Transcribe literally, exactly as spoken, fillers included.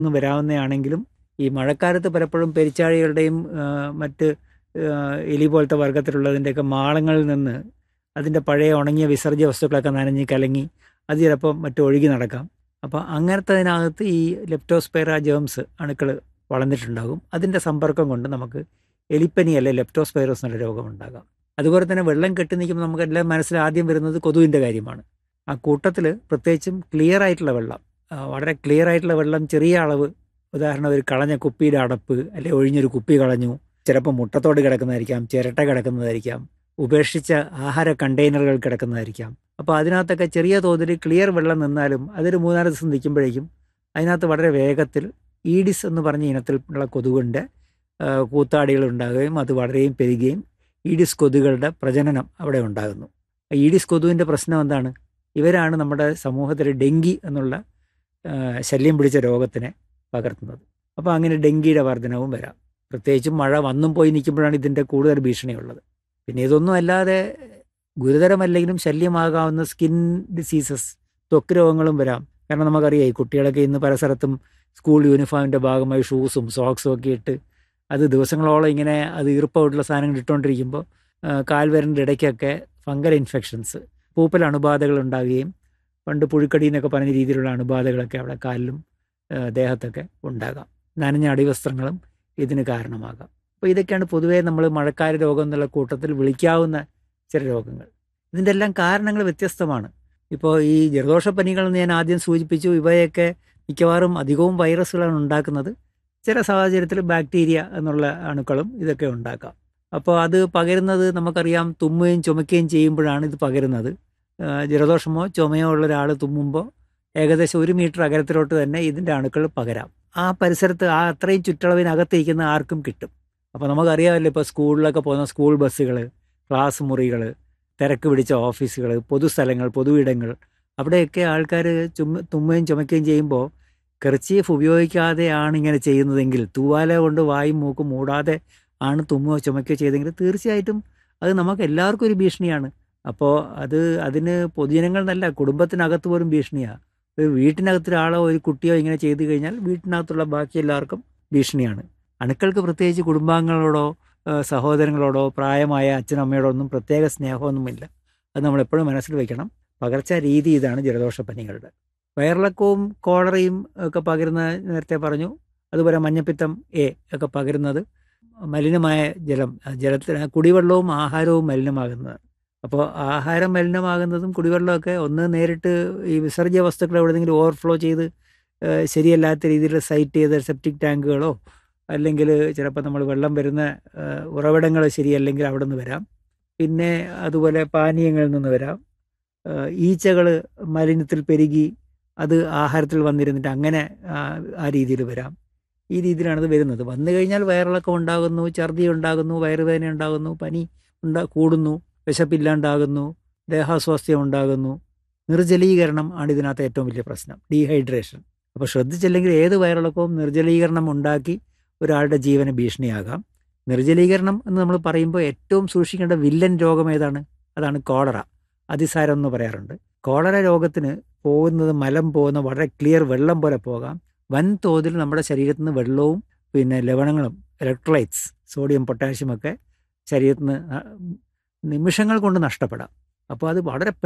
നിന്ന് വരാവുന്നതാണെങ്കിലും ഈ മഴക്കാലത്ത് പലപ്പോഴും പെരിച്ചാഴികളുടെയും ആ, മറ്റ് ആ, എലി പോലത്തെ വർഗ്ഗത്തിലുള്ളതിൻ്റെയൊക്കെ മാളങ്ങളിൽ നിന്ന് അതിൻ്റെ പഴയ ഉണങ്ങിയ വിസർജ്യ വസ്തുക്കളൊക്കെ നനഞ്ഞ് കലങ്ങി അത് ചിലപ്പോൾ മറ്റു ഒഴുകി നടക്കാം. അപ്പോൾ അങ്ങനത്തതിനകത്ത് ഈ ലെപ്റ്റോസ്പൈറ ജേംസ് അണുക്കൾ വളർന്നിട്ടുണ്ടാകും. അതിൻ്റെ സമ്പർക്കം കൊണ്ട് നമുക്ക് എലിപ്പനി അല്ലെ ലെപ്റ്റോസ്പൈറോസ് എന്നുള്ള രോഗമുണ്ടാകാം. അതുപോലെ തന്നെ വെള്ളം കെട്ടി നിൽക്കുമ്പോൾ നമുക്കെല്ലാം മനസ്സിൽ ആദ്യം വരുന്നത് കൊതുവിൻ്റെ കാര്യമാണ്. ആ കൂട്ടത്തിൽ പ്രത്യേകിച്ചും ക്ലിയർ ആയിട്ടുള്ള വെള്ളം, ആ, വളരെ ക്ലിയർ ആയിട്ടുള്ള വെള്ളം ചെറിയ അളവ്, ഉദാഹരണം ഒരു കളഞ്ഞ കുപ്പിയുടെ അടപ്പ് അല്ലെ ഒഴിഞ്ഞൊരു കുപ്പി കളഞ്ഞു, ചിലപ്പോൾ മുട്ടത്തോട് കിടക്കുന്നതായിരിക്കാം, ചിരട്ട കിടക്കുന്നതായിരിക്കാം, ഉപേക്ഷിച്ച ആഹാര കണ്ടെയ്നറുകൾ കിടക്കുന്നതായിരിക്കാം. അപ്പോൾ അതിനകത്തൊക്കെ ചെറിയ തോതിൽ ക്ലിയർ വെള്ളം നിന്നാലും അതൊരു മൂന്നാല് ദിവസം നിൽക്കുമ്പോഴേക്കും അതിനകത്ത് വളരെ വേഗത്തിൽ ഈഡിസ് എന്ന് പറഞ്ഞ ഇനത്തിലുള്ള കൊതുകിൻ്റെ കൂത്താടികൾ ഉണ്ടാകുകയും അത് വളരെയും പെരുകുകയും ഈഡിസ് കൊതുകുകളുടെ പ്രജനനം അവിടെ ഉണ്ടാകുന്നു. ഈഡിസ് കൊതുവിൻ്റെ പ്രശ്നം എന്താണ്? ഇവരാണ് നമ്മുടെ സമൂഹത്തിൽ ഡെങ്കി എന്നുള്ള ആ, ശല്യം പിടിച്ച രോഗത്തിനെ പകർത്തുന്നത്. അപ്പോൾ അങ്ങനെ ഡെങ്കിയുടെ വർധനവും വരാം. പ്രത്യേകിച്ചും മഴ വന്നും പോയി നിൽക്കുമ്പോഴാണ് ഇതിൻ്റെ കൂടുതൽ ഭീഷണിയുള്ളത്. പിന്നെ ഇതൊന്നും അല്ലാതെ ഗുരുതരമല്ലെങ്കിലും ശല്യമാകാവുന്ന സ്കിൻ ഡിസീസസ്, ത്വക്ക് രോഗങ്ങളും വരാം. കാരണം നമുക്കറിയാം ഈ കുട്ടികളൊക്കെ ഇന്ന് പല സ്ഥലത്തും സ്കൂൾ യൂണിഫോമിൻ്റെ ഭാഗമായി ഷൂസും സോക്സും ഒക്കെ ഇട്ട് അത് ദിവസങ്ങളോളം ഇങ്ങനെ അത് ഈർപ്പമായിട്ടുള്ള സാധനങ്ങൾ ഇട്ടുകൊണ്ടിരിക്കുമ്പോൾ കാൽവിരലിൻ്റെ ഇടയ്ക്കൊക്കെ ഫംഗൽ ഇൻഫെക്ഷൻസ്, പൂപ്പൽ അണുബാധകൾ ഉണ്ടാവുകയും പണ്ട് പുഴുക്കടി എന്നൊക്കെ പറഞ്ഞ രീതിയിലുള്ള അണുബാധകളൊക്കെ അവിടെ കാലിലും ആ, ദേഹത്തൊക്കെ ഉണ്ടാകാം. നനഞ്ഞ അടിവസ്ത്രങ്ങളും ഇതിന് കാരണമാകാം. അപ്പോൾ ഇതൊക്കെയാണ് പൊതുവേ നമ്മൾ മഴക്കാല രോഗം എന്നുള്ള കൂട്ടത്തിൽ വിളിക്കാവുന്ന ചില രോഗങ്ങൾ. ഇതിൻ്റെ എല്ലാം കാരണങ്ങൾ വ്യത്യസ്തമാണ്. ഇപ്പോൾ ഈ ജലദോഷപ്പനികൾ എന്ന് ഞാൻ ആദ്യം സൂചിപ്പിച്ചു. ഇവയൊക്കെ മിക്കവാറും അധികവും വൈറസുകളാണ് ഉണ്ടാക്കുന്നത്. ചില സാഹചര്യത്തിൽ ബാക്ടീരിയ എന്നുള്ള അണുക്കളും ഇതൊക്കെ ഉണ്ടാക്കാം. അപ്പോൾ അത് പകരുന്നത് നമുക്കറിയാം, തുമ്മുകയും ചുമയ്ക്കുകയും ചെയ്യുമ്പോഴാണ് ഇത് പകരുന്നത്. ആ, ജലദോഷമോ ചുമയോ ഉള്ള ഒരാൾ തുമ്മുമ്പോൾ ഏകദേശം ഒരു മീറ്റർ അകലത്തിലോട്ട് തന്നെ ഇതിൻ്റെ അണുക്കൾ പകരാം. ആ പരിസരത്ത് ആ അത്രയും ചുറ്റളവിനകത്തിരിക്കുന്ന ആർക്കും കിട്ടും. അപ്പോൾ നമുക്കറിയാമല്ലോ, ഇപ്പോൾ സ്കൂളിലൊക്കെ പോകുന്ന സ്കൂൾ ബസ്സുകൾ, ക്ലാസ് മുറികൾ, തിരക്ക് പിടിച്ച ഓഫീസുകൾ, പൊതുസ്ഥലങ്ങൾ, പൊതുയിടങ്ങൾ, അവിടെയൊക്കെ ആൾക്കാർ ചുമ തുമ്മുകയും ചുമയ്ക്കുകയും ചെയ്യുമ്പോൾ കർച്ചീഫ് ഉപയോഗിക്കാതെയാണ് ഇങ്ങനെ ചെയ്യുന്നതെങ്കിൽ, തൂവാല കൊണ്ട് വായും മൂക്കും മൂടാതെ ആണ് തുമ്മുകയോ ചുമയ്ക്കുകയോ ചെയ്തെങ്കിൽ തീർച്ചയായിട്ടും അത് നമുക്ക് എല്ലാവർക്കും ഒരു ഭീഷണിയാണ്. അപ്പോൾ അത് അതിന് പൊതുജനങ്ങൾ എന്നല്ല, കുടുംബത്തിനകത്ത് പോലും ഭീഷണിയാണ്. ഒരു വീട്ടിനകത്ത് ഒരാളോ ഒരു കുട്ടിയോ ഇങ്ങനെ ചെയ്തു കഴിഞ്ഞാൽ വീട്ടിനകത്തുള്ള ബാക്കി എല്ലാവർക്കും ഭീഷണിയാണ്. അണുക്കൾക്ക് പ്രത്യേകിച്ച് കുടുംബാംഗങ്ങളോടോ ആ, സഹോദരങ്ങളോടോ പ്രായമായ അച്ഛനമ്മയോടോ ഒന്നും പ്രത്യേക സ്നേഹമൊന്നുമില്ല. അത് നമ്മളെപ്പോഴും മനസ്സിൽ വയ്ക്കണം. പകർച്ച രീതി ഇതാണ് ജലദോഷപ്പനികളുടെ. വയറിളക്കവും കോളറയും ഒക്കെ പകരുന്ന നേരത്തെ പറഞ്ഞു. അതുപോലെ മഞ്ഞപ്പിത്തം എ ഒക്കെ പകരുന്നത് മലിനമായ ജലം, ജലത്തിന് കുടിവെള്ളവും ആഹാരവും മലിനമാകുന്നതാണ്. അപ്പോൾ ആഹാരം മലിനമാകുന്നതും കുടിവെള്ളമൊക്കെ ഒന്ന് നേരിട്ട് ഈ വിസർജ്യ വസ്തുക്കൾ എവിടെയെങ്കിലും ഓവർഫ്ലോ ചെയ്ത് ഏഹ്, ശരിയല്ലാത്ത രീതിയിൽ സൈറ്റ് ചെയ്ത സെപ്റ്റിക് ടാങ്കുകളോ അല്ലെങ്കിൽ ചിലപ്പോൾ നമ്മൾ വെള്ളം വരുന്ന ഉറവിടങ്ങൾ ശരിയല്ലെങ്കിൽ അവിടെ നിന്ന് വരാം. പിന്നെ അതുപോലെ പാനീയങ്ങളിൽ നിന്ന് വരാം. ഈച്ചകൾ മലിനത്തിൽ പെരുകി അത് ആഹാരത്തിൽ വന്നിരുന്നിട്ട് അങ്ങനെ ആ ആ രീതിയിൽ വരാം. ഈ രീതിയിലാണത് വരുന്നത്. വന്നു കഴിഞ്ഞാൽ വയറിളക്കം ഉണ്ടാകുന്നു, ഛർദി ഉണ്ടാകുന്നു, വയറുവേദന ഉണ്ടാകുന്നു, പനി ഉണ്ടാ കൂടുന്നു, വിശപ്പില്ലാണ്ടാകുന്നു, ദേഹാസ്വാസ്ഥ്യം ഉണ്ടാകുന്നു, നിർജ്ജലീകരണം ആണ് ഇതിനകത്ത് ഏറ്റവും വലിയ പ്രശ്നം, ഡീഹൈഡ്രേഷൻ. അപ്പോൾ ശ്രദ്ധിച്ചില്ലെങ്കിൽ ഏത് വയറിളക്കവും നിർജ്ജലീകരണം ഉണ്ടാക്കി ഒരാളുടെ ജീവന് ഭീഷണിയാകാം. നിർജ്ജലീകരണം എന്ന് നമ്മൾ പറയുമ്പോൾ ഏറ്റവും സൂക്ഷിക്കേണ്ട വില്ലൻ രോഗം ഏതാണ്? അതാണ് കോളറ. അതിസാരം എന്ന് പറയാറുണ്ട്. കോളറ രോഗത്തിന് പോകുന്നത് മലം പോകുന്ന വളരെ ക്ലിയർ വെള്ളം പോലെ പോകാം. വൻതോതിൽ നമ്മുടെ ശരീരത്തിൽ നിന്ന് വെള്ളവും പിന്നെ ലവണങ്ങളും, ഇലക്ട്രോലൈറ്റ്സ്, സോഡിയം പൊട്ടാഷ്യം ഒക്കെ ശരീരത്തിൽ നിന്ന് നിമിഷങ്ങൾ കൊണ്ട് നഷ്ടപ്പെടാം. അപ്പോൾ അത് വളരെ